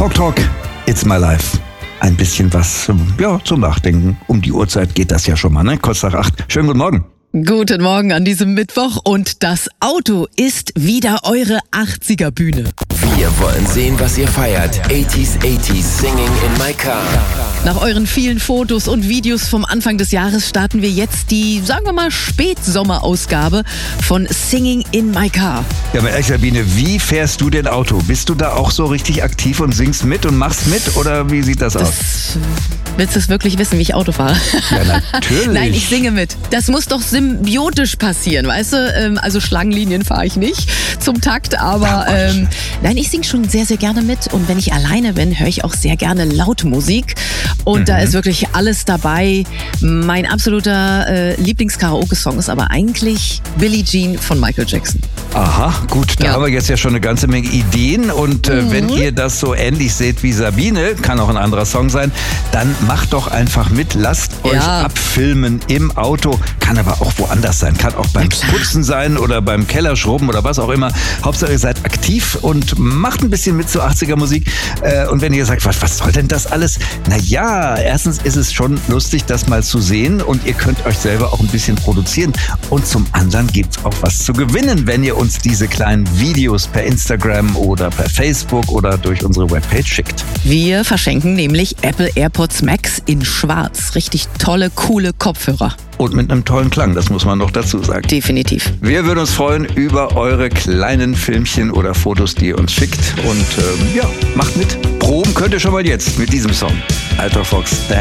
Talk, it's my life. Ein bisschen was zum Nachdenken. Um die Uhrzeit geht das ja schon mal, ne? Kurz nach 8. Schönen guten Morgen. Guten Morgen an diesem Mittwoch und das Auto ist wieder eure 80er-Bühne. Wir wollen sehen, was ihr feiert. 80s, Singing in my car. Nach euren vielen Fotos und Videos vom Anfang des Jahres starten wir jetzt die, sagen wir mal, Spätsommerausgabe von Singing in my car. Ja, aber Sabine, wie fährst du denn Auto? Bist du da auch so richtig aktiv und singst mit und machst mit? Oder wie sieht das aus? Willst du es wirklich wissen, wie ich Auto fahre? Ja, natürlich. Nein, ich singe mit. Das muss doch symbiotisch passieren, weißt du? Also Schlangenlinien fahre ich nicht zum Takt, aber nein, ich singe schon sehr, sehr gerne mit. Und wenn ich alleine bin, höre ich auch sehr gerne laute Musik. Und da ist wirklich alles dabei. Mein absoluter Lieblings-Karaoke-Song ist aber eigentlich Billie Jean von Michael Jackson. Aha, gut, da haben wir jetzt ja schon eine ganze Menge Ideen. Und wenn ihr das so ähnlich seht wie Sabine, kann auch ein anderer Song sein, dann macht doch einfach mit, lasst euch abfilmen im Auto. Kann aber auch woanders sein, kann auch beim Putzen sein oder beim Kellerschrubben oder was auch immer. Hauptsache ihr seid aktiv und macht ein bisschen mit zu 80er Musik. Und wenn ihr sagt, was soll denn das alles? Naja, erstens ist es schon lustig, das mal zu sehen und ihr könnt euch selber auch ein bisschen produzieren. Und zum anderen gibt es auch was zu gewinnen, wenn ihr uns diese kleinen Videos per Instagram oder per Facebook oder durch unsere Webpage schickt. Wir verschenken nämlich Apple AirPods Max in schwarz. Richtig tolle, coole Kopfhörer. Und mit einem tollen Klang, das muss man noch dazu sagen. Definitiv. Wir würden uns freuen über eure kleinen Filmchen oder Fotos, die ihr uns schickt. Und macht mit. Proben könnt ihr schon mal jetzt mit diesem Song. Alter Fox,